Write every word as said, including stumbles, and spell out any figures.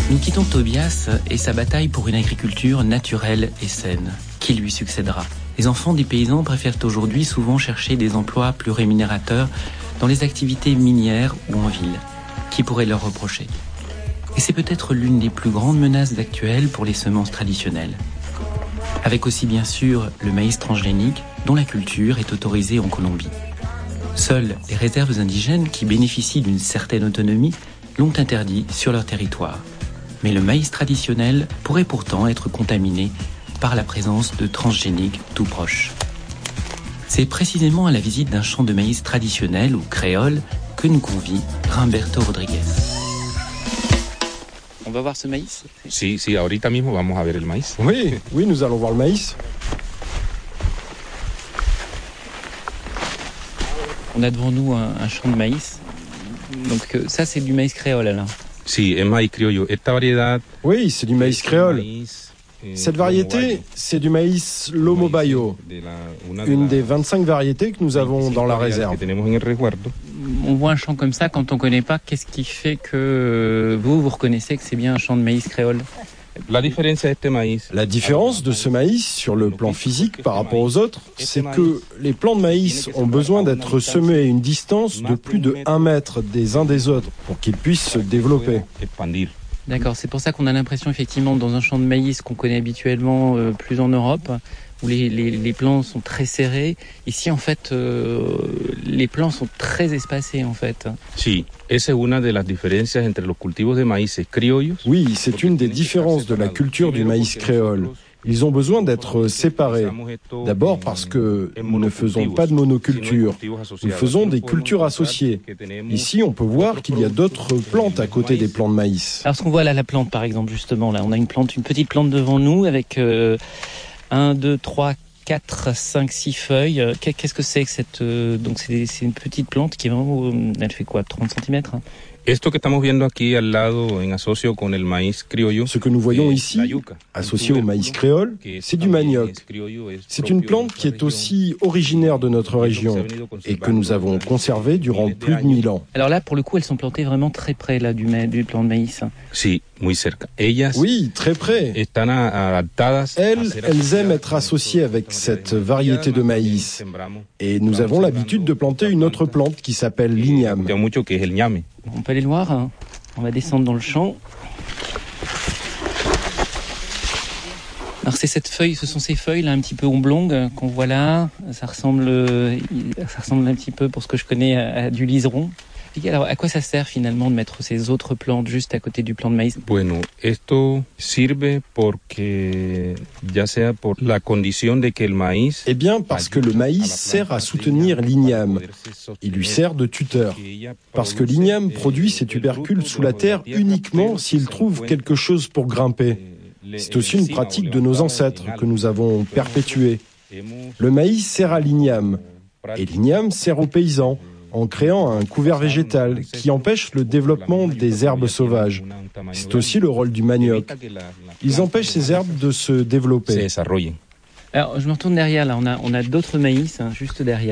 Nous quittons Tobias et sa bataille pour une agriculture naturelle et saine. Qui lui succédera ? Les enfants des paysans préfèrent aujourd'hui souvent chercher des emplois plus rémunérateurs dans les activités minières ou en ville. Qui pourrait leur reprocher ? Et c'est peut-être l'une des plus grandes menaces actuelles pour les semences traditionnelles. Avec aussi bien sûr le maïs transgénique dont la culture est autorisée en Colombie. Seules les réserves indigènes qui bénéficient d'une certaine autonomie l'ont interdit sur leur territoire. Mais le maïs traditionnel pourrait pourtant être contaminé par la présence de transgéniques tout proches. C'est précisément à la visite d'un champ de maïs traditionnel ou créole que nous convie Grimberto Rodriguez. On va voir ce maïs ? Sí, sí, ahorita mismo vamos a ver el maíz. Oui, oui, nous allons voir le maïs. On a devant nous un, un champ de maïs. Donc euh, ça, c'est du maïs créole, alors. Sí, es maíz criollo. Esta variedad. Oui, c'est du maïs créole. Cette variété, c'est du maïs Lomo Bayo, une des vingt-cinq variétés que nous avons dans la réserve. On voit un champ comme ça, quand on ne connaît pas, qu'est-ce qui fait que vous, vous reconnaissez que c'est bien un champ de maïs créole ? La différence de ce maïs sur le plan physique par rapport aux autres, c'est que les plants de maïs ont besoin d'être semés à une distance de plus de un mètre des uns des autres pour qu'ils puissent se développer. D'accord, c'est pour ça qu'on a l'impression effectivement dans un champ de maïs qu'on connaît habituellement euh, plus en Europe, où les, les, les plants sont très serrés. Ici en fait, euh, les plants sont très espacés en fait. Sí, esa es una de las diferencias entre los cultivos de maíces criollos. Oui, c'est une des différences de la culture du maïs créole. Ils ont besoin d'être séparés. D'abord parce que nous ne faisons pas de monoculture. Nous faisons des cultures associées. Ici, on peut voir qu'il y a d'autres plantes à côté des plants de maïs. Alors, ce qu'on voit là, la plante, par exemple, justement, là, on a une plante, une petite plante devant nous avec euh, un, deux, trois, quatre, cinq, six feuilles. Qu'est-ce que c'est que cette... Euh, donc, c'est, c'est une petite plante qui est vraiment... Euh, elle fait quoi, trente centimètres hein? Esto que estamos viendo aquí al lado en asocio con el maíz criollo. Ce que nous voyons ici, associé au maïs créole, c'est du manioc. C'est une plante qui est aussi originaire de notre région et que nous avons conservée durant plus de mille ans. Alors là, pour le coup, elles sont plantées vraiment très près là du, ma- du plant de maïs. Sí, muy cerca. Ellas Oui, très près. están adaptadas. Elles, elles aiment être associées avec cette variété de maïs. Et nous avons l'habitude de planter une autre plante qui s'appelle l'igname. On peut aller le voir, hein. On va descendre dans le champ. Alors c'est cette feuille, ce sont ces feuilles là un petit peu oblongues qu'on voit là. Ça ressemble, ça ressemble un petit peu, pour ce que je connais, à, à du liseron. Alors à quoi ça sert finalement de mettre ces autres plantes juste à côté du plant de maïs ? Bueno, esto sirve porque ya sea por la condición de que el maíz. Eh bien, parce que le maïs sert à soutenir l'igname. Il lui sert de tuteur. Parce que l'igname produit ses tubercules sous la terre uniquement s'il trouve quelque chose pour grimper. C'est aussi une pratique de nos ancêtres que nous avons perpétuée. Le maïs sert à l'igname. Et l'igname sert aux paysans, en créant un couvert végétal qui empêche le développement des herbes sauvages. C'est aussi le rôle du manioc. Ils empêchent ces herbes de se développer. Alors, je me retourne derrière, là, on a, on a d'autres maïs, hein, juste derrière.